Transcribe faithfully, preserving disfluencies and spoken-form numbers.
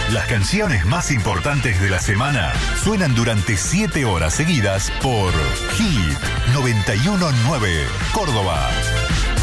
Las canciones más importantes de la semana suenan durante siete horas seguidas por Hit noventa y uno punto nueve Córdoba.